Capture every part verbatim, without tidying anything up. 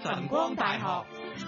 晨光大學。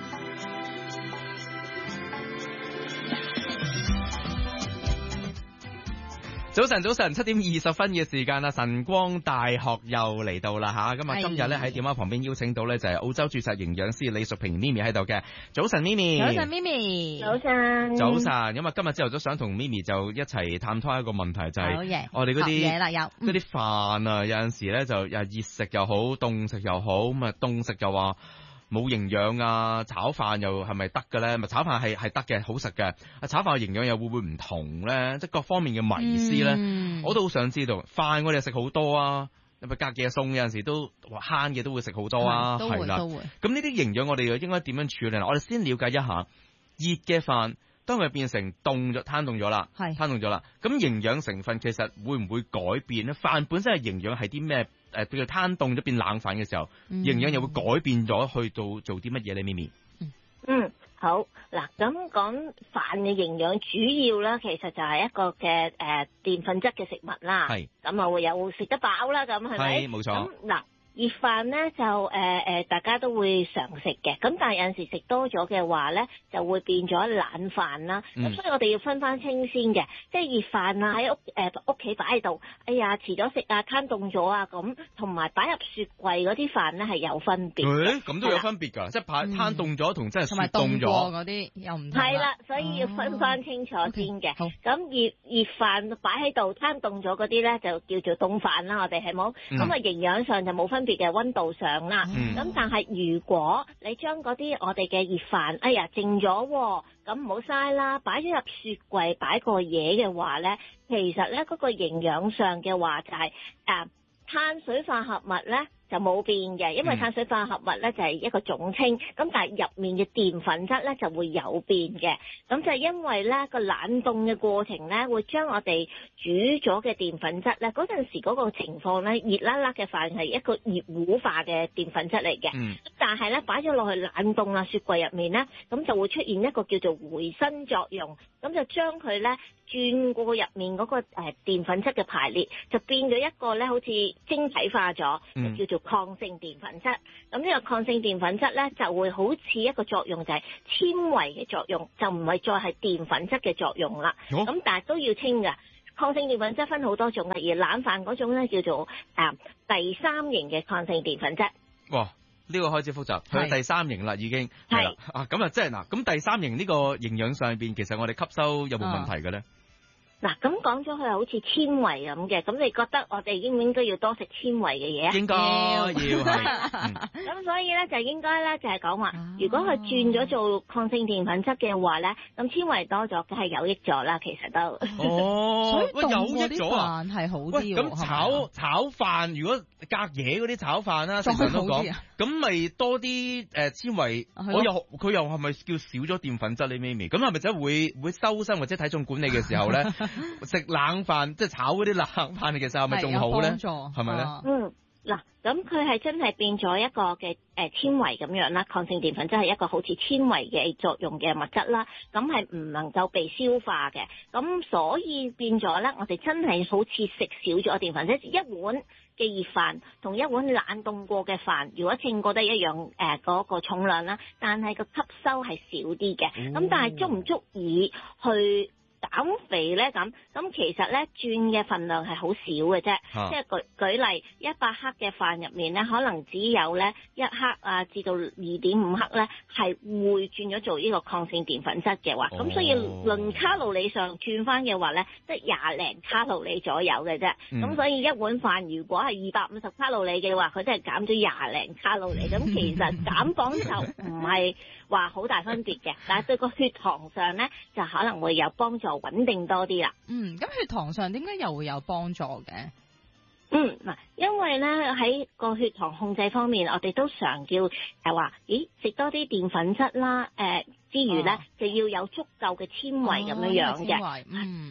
早晨，早晨，七點二十分嘅時間啦，晨光大學又嚟到啦吓，咁啊今日咧喺電話旁邊邀請到咧就係澳洲註冊營養師李淑萍咪咪喺度嘅。早晨，咪咪。 早晨，咪咪。 早晨。 早晨，咁啊今日朝頭早想同咪咪就一齊探討一個問題，就係我哋嗰啲嘢啦，有嗰啲飯啊，有陣時咧就又熱食又好，凍食又好，咁啊凍食就話冇營養啊，炒飯又係咪得嘅咧？咪炒飯係係得嘅，好食嘅。啊，炒飯嘅營養又會唔會唔同咧？即係各方面嘅迷思咧，嗯、我都好想知道。飯我哋食好多啊，咪隔夜餸有陣時都慳嘅都會食好多啊，係啦。咁呢啲營養我哋又應該點樣處理？我哋先了解一下熱嘅飯，當佢變成凍咗、攤凍咗啦，係攤凍咗啦。咁營養成分其實會唔會改變咧？飯本身嘅營養係啲咩？誒，叫做攤凍咗變冷飯嘅時候，營養、嗯、又會改變咗去到做啲乜嘢咧？咪咪， 嗯，好嗱，咁講飯嘅營養主要啦，其實就係一個嘅誒澱粉質嘅食物啦，係咁啊會有食得飽啦，咁係咪？係冇錯。咁嗱。熱飯咧就誒誒、呃、大家都會常食嘅，咁但係有陣時食多咗嘅話咧，就會變咗冷飯啦。咁、嗯、所以我哋要分翻清先嘅，即係熱飯啊喺屋誒屋企擺喺度，哎呀遲咗食啊，攤凍咗啊咁，同埋擺入雪櫃嗰啲飯咧係有分別。誒咁都有分別㗎，即係擺攤凍咗同真係雪凍咗嗰啲又唔同。 係啦，所以要分翻清楚先嘅。咁、哦 okay, 熱熱飯擺喺度攤凍咗嗰啲咧就叫做凍飯啦，我哋係冇。咁啊、嗯、營養上就冇分別嘅溫度上啦，咁、嗯、但係如果你將嗰啲我哋嘅熱飯，哎呀靜咗，咁唔好嘥啦，擺咗入雪櫃擺過夜嘅話咧，其實咧嗰、那個營養上嘅話就係、是、誒、呃、碳水化合物咧就冇變嘅，因為碳水化合物咧就係一個總稱，咁但係入面嘅澱粉質咧就會有變嘅，咁就係因為咧個冷凍嘅過程咧會將我哋煮咗嘅澱粉質咧嗰陣時嗰個情況咧熱辣辣嘅飯係一個熱糊化嘅澱粉質嚟嘅，嗯、但係咧擺咗落去冷凍啦雪櫃入面咧，咁就會出現一個叫做回身作用，咁就將佢咧轉過入面嗰個誒澱粉質嘅排列，就變咗一個咧好似晶體化咗，嗯、就叫做抗性澱粉質。咁呢個抗性澱粉質咧就會好似一個作用，就係纖維嘅作用，就唔係再係澱粉質嘅作用啦。咁、哦、但係都要清㗎。抗性澱粉質分好多種嘅，而冷飯嗰種咧叫做誒、呃、第三型嘅抗性澱粉質。 哇！呢、這個開始複雜，去到第三型啦已經係啦。啊咁啊，即係嗱，咁第三型呢個營養上邊，其實我哋吸收有冇問題嘅咧？ 嗱，咁講咗佢係好似纖維咁嘅，咁你覺得我哋應唔應該要多食纖維嘅嘢啊？ 應該要係。 咁所以咧就應該咧就係講話，如果佢轉咗做抗性澱粉質嘅話咧，咁纖維多咗，梗係有益咗啦。其實都哦， 所以有益咗啊，係好啲。 咁炒炒飯，如果隔夜嗰啲炒飯啦，正常都講，咁咪多啲誒纖維。我又佢又係咪叫少咗澱粉質？你咪咪咁係咪真係會會收身或者體重管理嘅時候咧？食冷飯即係炒嗰啲冷飯，其實係咪仲好咧？係咪咧？ 嗯，嗱，咁佢係真係變咗一個嘅誒纖維咁樣啦，抗性澱粉質係一個好似纖維嘅作用嘅物質啦，咁係唔能夠被消化嘅，咁所以變咗咧，我哋真係好似食少咗澱粉質，一碗嘅熱飯同一碗冷凍過嘅飯，如果稱過得一樣誒嗰、呃那個重量啦，但係個吸收係少啲嘅，咁、嗯、但係足唔足以去減肥咧？咁咁其實咧轉嘅份量係好少嘅啫，啊、即係舉舉例一百克嘅飯入面咧，可能只有咧一克啊至到二點五克咧係會轉咗做呢個抗性澱粉質嘅話，咁、哦、所以論卡路里上轉翻嘅話咧，即係廿零卡路里左右嘅啫。咁、嗯、所以一碗飯如果係二百五十卡路里嘅話，佢真係減咗廿零卡路里。咁其實減磅就唔係話好大分別嘅，但係對個血糖上咧就可能會有幫助，穩定多啲啦。 嗯，咁血糖上點解又會有幫助嘅？ 嗯，嗱，因為咧喺個血糖控制方面，我哋都常叫誒話，咦，食多啲澱粉質啦，誒、呃、之餘咧、哦、就要有足夠嘅纖維咁樣樣嘅。嗯。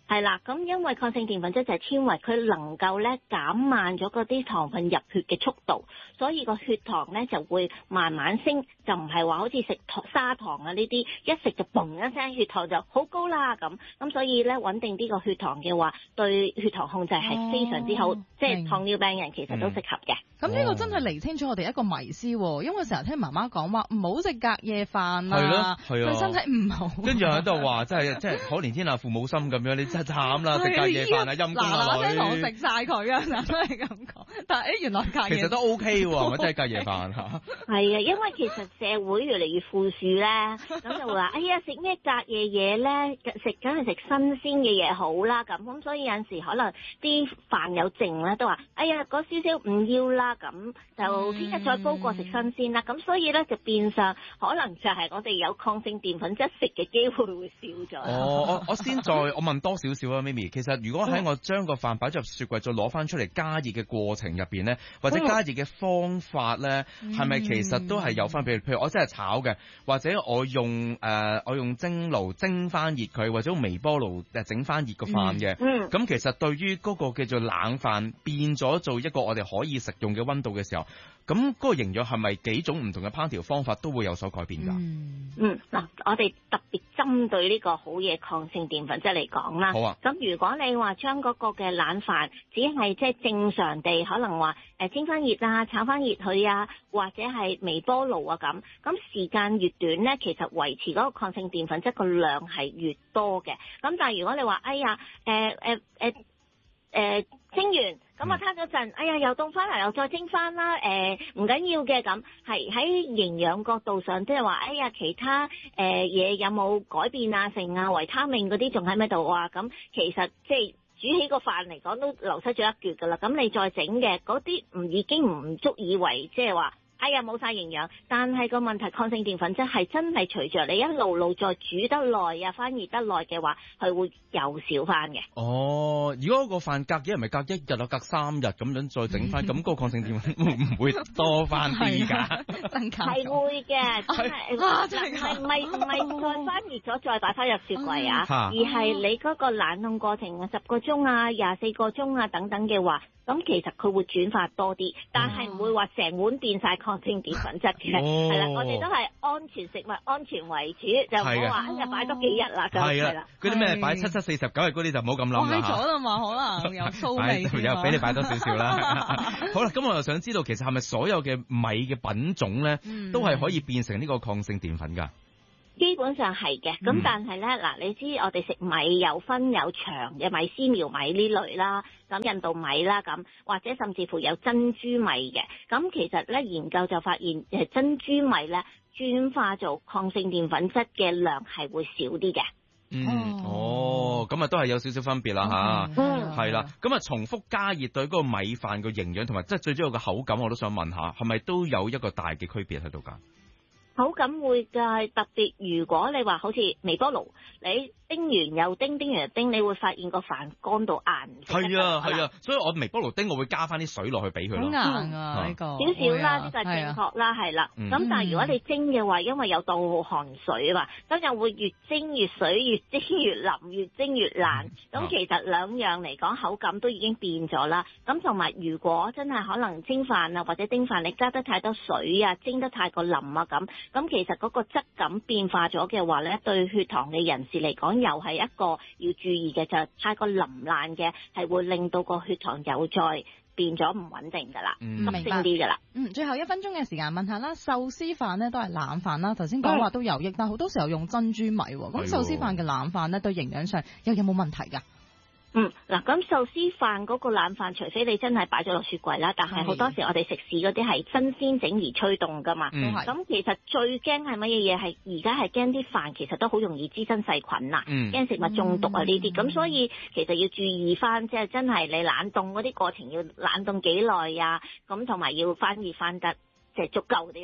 係啦，咁因為抗性澱粉質就係纖維，佢能夠咧減慢咗嗰啲糖分入血嘅速度，所以個血糖咧就會慢慢升，就唔係話好似食砂糖啊呢啲，一食就嘣一聲血糖就好高啦咁。咁所以咧穩定啲個血糖嘅話，對血糖控制係非常之好， 哦、 即係糖尿病人其實都適合嘅。 咁、嗯、呢個真係釐清咗我哋一個迷思，因為成日聽媽媽講話唔好食隔夜飯啊，對身體唔好。 跟住喺度話真係即係可憐天下父母心咁樣，你真係慘啦，食隔夜飯啊陰公啊嗱嗱聲同我食晒佢啊，嗱都係咁講。但係誒原來隔夜其實都 OK 喎，咪真係隔夜飯嚇。 係啊，因為其實社會越嚟越富庶咧，咁就話哎呀食咩隔夜嘢咧，食梗係食新鮮嘅嘢好啦咁，咁所以有陣時可能啲飯有剩咧，都話哎呀嗰少少唔要啦，咁就聽日再煲過食新鮮啦，咁、嗯、所以咧就變相可能就係我哋有抗性澱粉質食嘅機會會少咗。 哦，我我先再我問多少少啊，咪咪，其實如果喺我將個飯擺咗入雪櫃再攞翻出嚟加熱嘅過程入邊咧，或者加熱嘅方法咧，係、嗯、咪其實都係有分別？譬如我真係炒嘅，或者我用誒、呃、我用蒸爐蒸翻熱佢，或者用微波爐誒整翻熱個飯嘅，咁、嗯嗯、其實對於嗰個叫做冷飯變咗做一個我哋可以食用嘅溫度嘅時候，咁嗰個營養係咪幾種唔同嘅烹調方法都會有所改變㗎？ 嗯，嗱、嗯，我哋特別針對呢個好嘢抗性澱粉質嚟講啦。好啊。咁如果你話將嗰個嘅冷飯只係即係正常地可能話誒蒸翻熱啊、炒翻熱佢啊，或者係微波爐啊咁，咁時間越短咧，其實維持嗰個抗性澱粉質個量係越多嘅。咁但係如果你話哎呀誒誒誒誒蒸完。咁我攤咗陣，哎呀，又凍翻嚟，又再蒸翻啦。誒，唔緊要嘅，咁係喺營養角度上，即係話，哎呀，其他誒嘢、呃、有冇改變啊？成啊，維他命嗰啲仲喺咩度啊？咁其實即係煮起個飯嚟講，都流失咗一橛噶啦。咁你再整嘅嗰啲，唔已經唔足以為即係話。哎呀，冇晒營養，但係個問題抗性澱粉質係真係隨着你一路路再煮得耐啊，翻熱得耐嘅話，佢會又少翻嘅。 哦，如果個飯隔幾日咪隔一日啊，隔三日咁樣再整翻，咁、嗯、個抗性澱粉會唔會多翻啲㗎？ 係會嘅，真係哇！真係唔係唔係再翻熱咗再擺翻入雪櫃啊，而係你嗰個冷凍過程啊，十個鐘啊、廿四個鐘啊等等嘅話。咁其實佢會轉化多啲，但係唔會話成碗變晒抗性澱粉質嘅，係、哦、啦，我哋都係安全食物、安全為主，就唔好話一日擺多幾日啦，咁係啦。嗰啲咩擺七七四十九日嗰啲就唔好咁諗啦。擺咗啦嘛，可能有騷味， 又俾你擺多少少啦。好啦，咁我又想知道，其實係咪所有嘅米嘅品種咧，嗯、都係可以變成呢個抗性澱粉㗎？ 基本上係嘅，咁但係咧嗱，你知我哋食米有分有長嘅米、絲苗米呢類啦，咁印度米啦咁，或者甚至乎有珍珠米嘅，咁其實咧研究就發現誒珍珠米咧轉化做抗性澱粉質嘅量係會少啲嘅。 嗯，哦，咁啊都係有少少分別啦吓，嗯，係啦，咁啊重複加熱對嗰個米飯個營養同埋即係最主要個口感，我都想問下，係咪都有一個大嘅區別喺度㗎？ 口感會㗎，特別如果你話好似微波爐，你叮完又叮，叮完又叮，你會發現個飯乾到硬。係啊係啊，所以我微波爐叮，我會加翻啲水落去俾佢咯。好硬啊呢個， 少少啦，呢個係正確啦，係啦。咁、嗯、但係如果你蒸嘅話，因為有倒汗水啊嘛，咁就會越蒸越水，越蒸越腍，越蒸越爛。咁、嗯、其實兩樣嚟講，口感都已經變咗啦。咁同埋如果真係可能蒸飯啊或者叮飯，你加得太多水啊，蒸得太過腍啊咁。咁其實嗰個質感變化咗嘅話咧，對血糖嘅人士嚟講，又係一個要注意嘅，就係、是、太過腍爛嘅，係會令到個血糖又再變咗唔穩定噶啦，急升啲噶啦。 嗯，最後一分鐘嘅時間問下啦，壽司飯咧都係冷飯啦，頭先講話都有益，但好多時候用珍珠米，咁壽司飯嘅冷飯咧對營養上又有冇問題㗎？ 嗯，嗱，咁壽司飯嗰個冷飯，除非你真係擺咗落雪櫃啦，但係好多時我哋食肆嗰啲係新鮮整而吹凍噶嘛。咁、嗯、其實最驚係乜嘢嘢？係而家係驚啲飯其實都好容易滋生細菌啦，驚、嗯、食物中毒啊呢啲。咁、嗯、所以其實要注意翻，即係真係你冷凍嗰啲過程要冷凍幾耐啊？咁同埋要翻熱翻得即係足夠啲啦。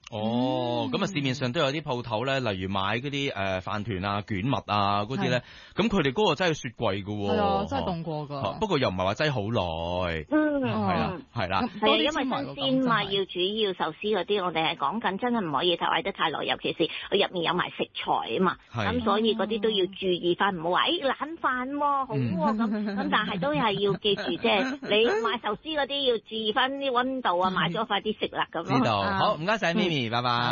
哦，咁啊市面上都有啲鋪頭咧，例如買嗰啲誒飯團啊、卷物啊嗰啲咧，咁佢哋嗰個真係雪櫃㗎喎。 係啊，真係凍過㗎。 不過又唔係話擠好耐。 嗯， 係啦，係啦。 係啊，因為新鮮嘛，要主要壽司嗰啲，我哋係講緊真係唔可以擺得太耐，尤其是佢入面有埋食材啊嘛。咁所以嗰啲都要注意翻，唔好話誒冷飯喎，好喎咁咁，但係都係要記住，即係你買壽司嗰啲要注意翻啲溫度啊，買咗快啲食啦咁咯。 知道，好唔該晒咪咪，拜拜。